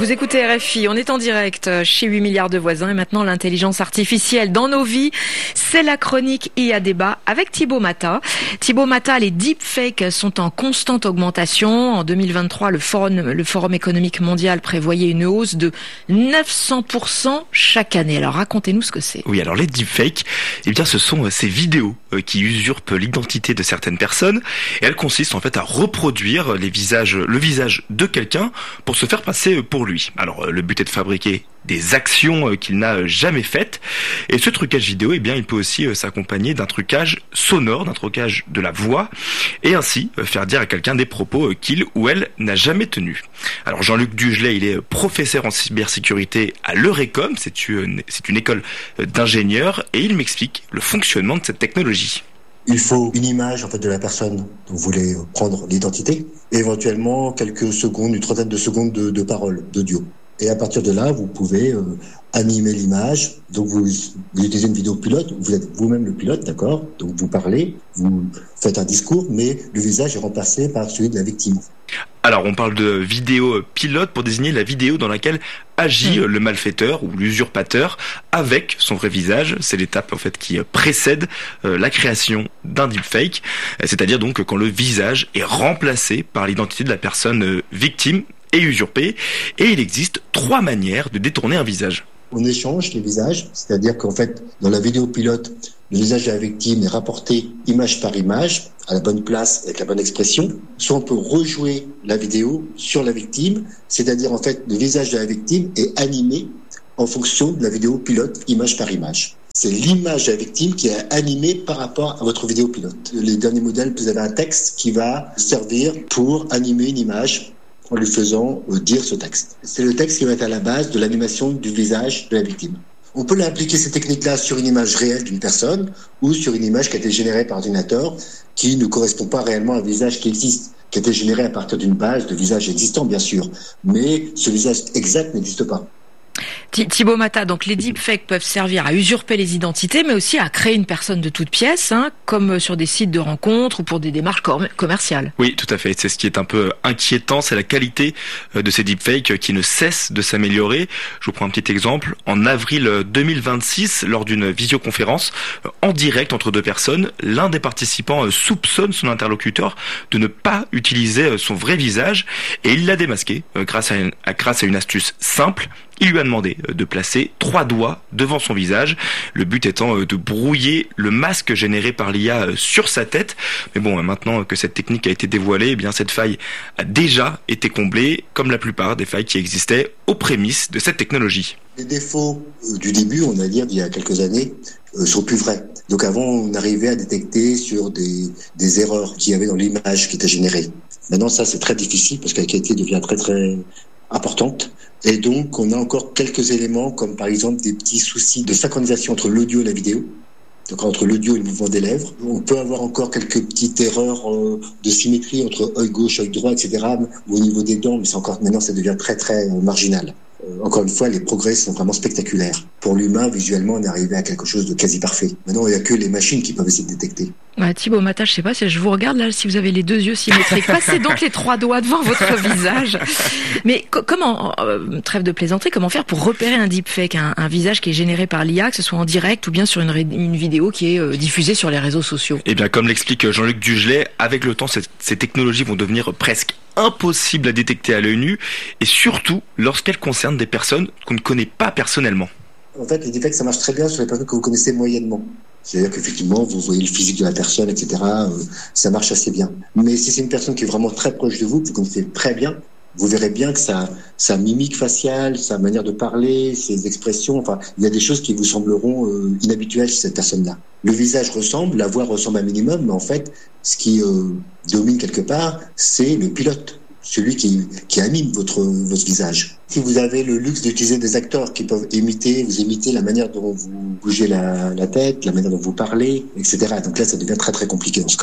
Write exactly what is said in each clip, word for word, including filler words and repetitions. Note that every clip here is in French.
Vous écoutez R F I, on est en direct chez huit milliards de voisins et maintenant l'intelligence artificielle dans nos vies, c'est la chronique I A Débat avec Thibaut Mata. Thibaut Mata, les deepfakes sont en constante augmentation. En deux mille vingt-trois, le Forum, le Forum économique mondial prévoyait une hausse de neuf cents pour cent chaque année. Alors racontez-nous ce que c'est. Oui, alors les deepfakes, eh bien ce sont ces vidéos qui usurpent l'identité de certaines personnes et elles consistent en fait à reproduire les visages, le visage de quelqu'un pour se faire passer pour lui. Alors le but est de fabriquer des actions qu'il n'a jamais faites et ce trucage vidéo, eh bien il peut aussi s'accompagner d'un trucage sonore, d'un trucage de la voix et ainsi faire dire à quelqu'un des propos qu'il ou elle n'a jamais tenus. Alors Jean-Luc Dugelet, il est professeur en cybersécurité à l'Eurecom, c'est une, c'est une école d'ingénieurs et il m'explique le fonctionnement de cette technologie. Il faut une image en fait de la personne dont vous voulez prendre l'identité et éventuellement quelques secondes, une trentaine de secondes de, de parole, d'audio. Et à partir de là, vous pouvez euh, animer l'image. Donc vous, vous utilisez une vidéo pilote, vous êtes vous-même le pilote, d'accord ? Donc vous parlez, vous faites un discours, mais le visage est remplacé par celui de la victime. Alors on parle de vidéo pilote pour désigner la vidéo dans laquelle agit le malfaiteur ou l'usurpateur avec son vrai visage. C'est l'étape en fait qui précède la création d'un deepfake, c'est-à-dire donc quand le visage est remplacé par l'identité de la personne victime et usurpée. Et il existe trois manières de détourner un visage. On échange les visages, c'est-à-dire qu'en fait dans la vidéo pilote, le visage de la victime est rapporté image par image, à la bonne place, avec la bonne expression. Soit on peut rejouer la vidéo sur la victime, c'est-à-dire en fait le visage de la victime est animé en fonction de la vidéo pilote, image par image. C'est l'image de la victime qui est animée par rapport à votre vidéo pilote. Les derniers modèles, vous avez un texte qui va servir pour animer une image en lui faisant dire ce texte. C'est le texte qui va être à la base de l'animation du visage de la victime. On peut appliquer ces techniques-là sur une image réelle d'une personne ou sur une image qui a été générée par ordinateur qui ne correspond pas réellement à un visage qui existe, qui a été généré à partir d'une base de visage existant, bien sûr. Mais ce visage exact n'existe pas. Thibaut Mata, donc les deepfakes peuvent servir à usurper les identités, mais aussi à créer une personne de toute pièce, hein, comme sur des sites de rencontres ou pour des démarches com- commerciales. Oui, tout à fait. C'est ce qui est un peu inquiétant, c'est la qualité de ces deepfakes qui ne cesse de s'améliorer. Je vous prends un petit exemple. En avril deux mille vingt-six, lors d'une visioconférence en direct entre deux personnes, l'un des participants soupçonne son interlocuteur de ne pas utiliser son vrai visage et il l'a démasqué grâce à une, grâce à une astuce simple. Il lui a demandé de placer trois doigts devant son visage, le but étant de brouiller le masque généré par l'I A sur sa tête. Mais bon, maintenant que cette technique a été dévoilée, eh bien cette faille a déjà été comblée, comme la plupart des failles qui existaient aux prémices de cette technologie. Les défauts du début, on va dire, d'il y a quelques années, euh, sont plus vrais. Donc avant, on arrivait à détecter sur des, des erreurs qu'il y avait dans l'image qui était générée. Maintenant, ça, c'est très difficile parce que la qualité devient très, très importante. Et donc, on a encore quelques éléments, comme par exemple des petits soucis de synchronisation entre l'audio et la vidéo. Donc, entre l'audio et le mouvement des lèvres. On peut avoir encore quelques petites erreurs euh, de symétrie entre œil gauche, œil droit, et cetera. Ou au niveau des dents, mais c'est encore, maintenant, ça devient très, très euh, marginal. Euh, encore une fois, les progrès sont vraiment spectaculaires. Pour l'humain, visuellement, on est arrivé à quelque chose de quasi parfait. Maintenant, il n'y a que les machines qui peuvent essayer de détecter. Ouais, Thibaut Mata, je sais pas si je vous regarde là, si vous avez les deux yeux symétriques. Passez donc les trois doigts devant votre visage. Mais co- comment, euh, trêve de plaisanterie, comment faire pour repérer un deepfake, un, un visage qui est généré par l'I A, que ce soit en direct ou bien sur une, ré- une vidéo qui est euh, diffusée sur les réseaux sociaux? Eh bien, comme l'explique Jean-Luc Dugelet, avec le temps, ces, ces technologies vont devenir presque impossibles à détecter à l'œil nu, et surtout lorsqu'elles concernent des personnes qu'on ne connaît pas personnellement. En fait, les deepfakes, ça marche très bien sur les personnes que vous connaissez moyennement. C'est-à-dire qu'effectivement, vous voyez le physique de la personne, et cetera. Euh, ça marche assez bien. Mais si c'est une personne qui est vraiment très proche de vous, que vous connaissez très bien, vous verrez bien que sa, sa mimique faciale, sa manière de parler, ses expressions, enfin, il y a des choses qui vous sembleront euh, inhabituelles chez cette personne-là. Le visage ressemble, la voix ressemble un minimum, mais en fait, ce qui euh, domine quelque part, c'est le pilote. Celui qui, qui anime votre, votre visage. Si vous avez le luxe d'utiliser des acteurs qui peuvent imiter, vous imiter la manière dont vous bougez la, la tête, la manière dont vous parlez, et cetera. Donc là, ça devient très très compliqué dans ce cas-là.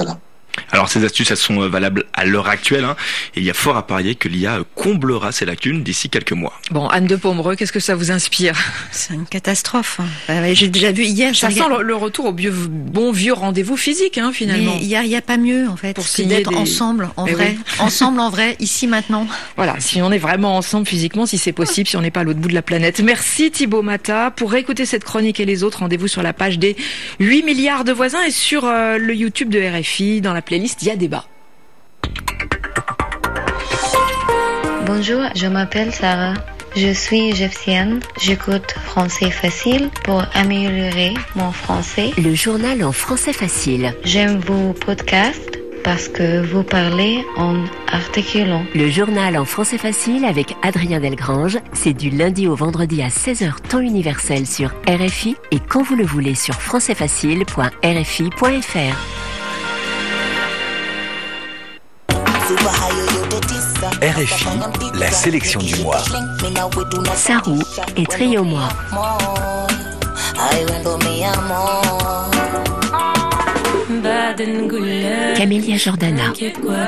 Alors ces astuces, elles sont valables à l'heure actuelle, hein, et il y a fort à parier que l'I A comblera ces lacunes d'ici quelques mois. Bon, Anne de Pomereux, qu'est-ce que ça vous inspire? C'est une catastrophe. Euh, j'ai déjà vu hier. Ça sent le, le retour au vieux, bon vieux rendez-vous physique, hein, finalement. Mais il y a, il y a pas mieux en fait. Pour c'est signer d'être des... ensemble, en Mais vrai, oui. ensemble, en vrai, ici maintenant. Voilà, si on est vraiment ensemble physiquement, si c'est possible, si on n'est pas à l'autre bout de la planète. Merci Thibaut Mata. Pour réécouter cette chronique et les autres, rendez-vous sur la page des huit milliards de voisins et sur euh, le YouTube de R F I, dans la playlist Il y a débat. Bonjour, je m'appelle Sarah. Je suis égyptienne. J'écoute français facile pour améliorer mon français. Le journal en français facile. J'aime vos podcasts parce que vous parlez en articulant. Le journal en français facile avec Adrien Delgrange, c'est du lundi au vendredi à seize heures temps universel sur R F I et quand vous le voulez sur français facile point r f i point f r. R F I, la sélection du mois. Sarou et Trio Moi. Camélia Jordana.